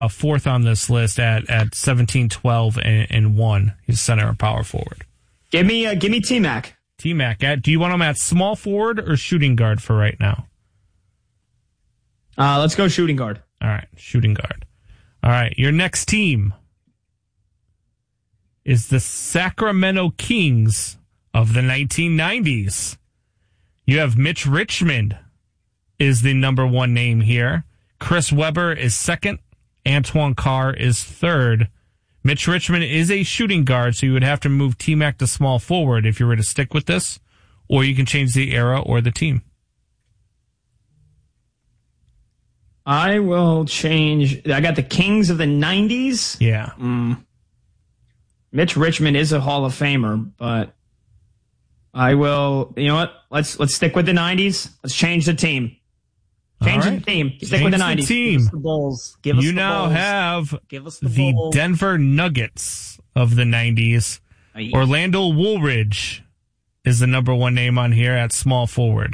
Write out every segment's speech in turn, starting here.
fourth on this list at 17, 12, and 1. He's center and power forward. Give me T-Mac. T-Mac. Do you want him at small forward or shooting guard for right now? Let's go shooting guard. All right, shooting guard. All right, your next team is the Sacramento Kings of the 1990s. You have Mitch Richmond is the number one name here. Chris Webber is second. Antoine Carr is third. Mitch Richmond is a shooting guard, so you would have to move T-Mac to small forward if you were to stick with this, or you can change the era or the team. I will change. I got the Kings of the 90s. Yeah. Mitch Richmond is a Hall of Famer, but I will. You know what? Let's stick with the 90s. Let's change the team. Change the team. Stick with the 90s. Team. Give us the Bulls. Give us you the now Bulls. have Give us the the Denver Nuggets of the 90s. Orlando Woolridge is the number one name on here at small forward.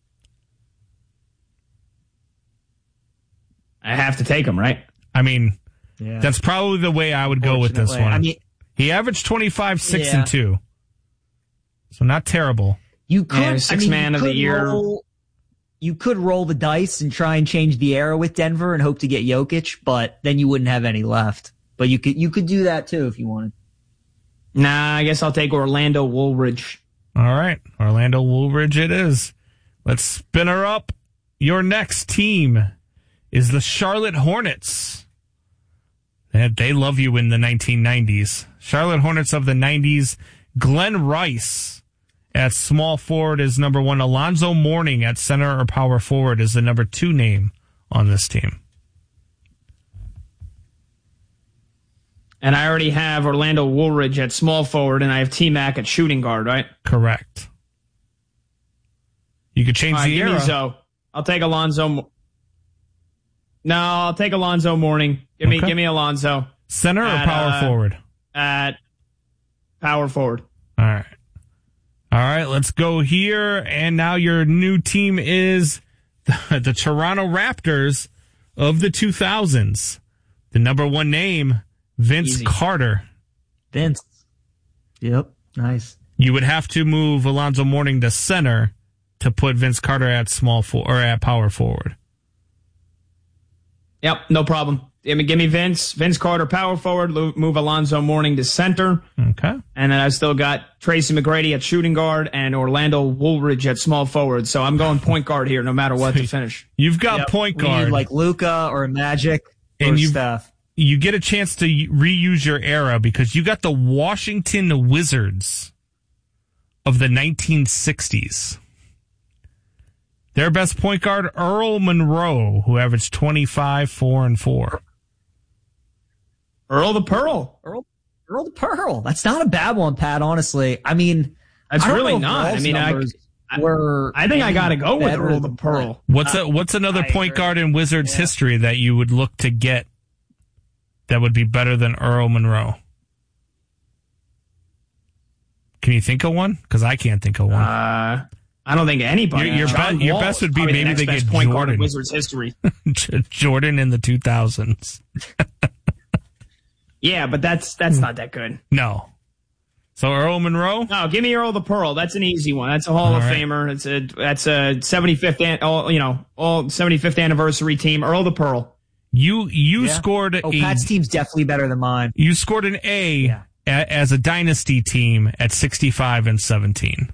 I have to take him, right? I mean, that's probably the way I would go with this one. I mean, he averaged 25, 6, and 2. So not terrible. You could sixth man of the year. You could roll the dice and try and change the era with Denver and hope to get Jokic, but then you wouldn't have any left. But you could do that too if you wanted. Nah, I guess I'll take Orlando Woolridge. All right, Orlando Woolridge it is. Let's spin her up. Your next team is the Charlotte Hornets. They love you in the 1990s. Charlotte Hornets of the 90s. Glenn Rice at small forward is number one. Alonzo Mourning at center or power forward is the number 2 name on this team. And I already have Orlando Woolridge at small forward, and I have T-Mac at shooting guard, right? Correct. You could change the give era. Me Zoe. I'll take Alonzo. No, I'll take Alonzo Mourning. Give me Alonzo. Center or power forward? At power forward. All right. All right, let's go here. And now your new team is the Toronto Raptors of the 2000s. The number one name, Vince Carter. Vince. Yep. Nice. You would have to move Alonzo Mourning to center to put Vince Carter at at power forward. Yep, no problem. Give me Vince Carter, power forward. Move Alonzo Mourning to center. Okay. And then I've still got Tracy McGrady at shooting guard and Orlando Woolridge at small forward. So I'm going point guard here, no matter what to finish. You've got point guard. We need like Luka or Magic or Steph. You get a chance to reuse your era because you got the Washington Wizards of the 1960s. Their best point guard, Earl Monroe, who averaged 25, 4, and 4. Earl the Pearl. Earl the Pearl. That's not a bad one, Pat, honestly. I mean, that's really not. I mean, I think I got to go with Earl the Pearl. What's another point guard in Wizards history that you would look to get that would be better than Earl Monroe? Can you think of one? Because I can't think of one. I don't think anybody. Your best would be maybe they get point Jordan. Guard in Wizards history. Jordan in the 2000s. Yeah, but that's not that good. No. So Earl Monroe? No, give me Earl the Pearl. That's an easy one. That's a Hall of Famer. That's a 75th all 75th anniversary team. Earl the Pearl. You scored. Pat's team's definitely better than mine. You scored an A as a dynasty team at 65 and 17.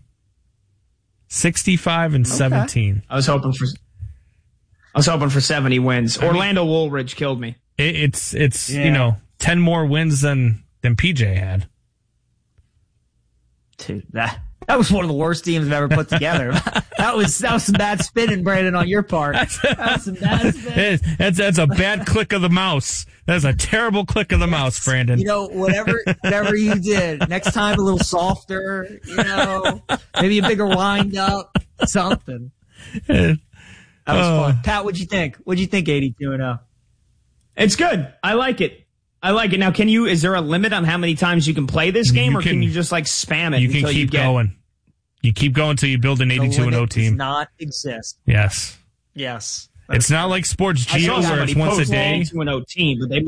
65 and 17. I was hoping for 70 wins. Orlando Woolridge killed me. It's 10 more wins than PJ had. Dude, that was one of the worst teams I've ever put together. that was some bad spinning, Brandon, on your part. That was some bad spinning. That's a bad click of the mouse. That's a terrible click of the mouse, Brandon. You know, whatever you did, next time a little softer, maybe a bigger wind up, something. That was fun. Pat, what'd you think? What'd you think, 82-0? It's good. I like it. Now, is there a limit on how many times you can play this game, or can you just like spam it? You can keep going. You keep going until you build an 82-0 team. Does not exist. Yes. Yes. It's not like Sports I Geo saw where it's somebody once a post day. 2-0 team, but they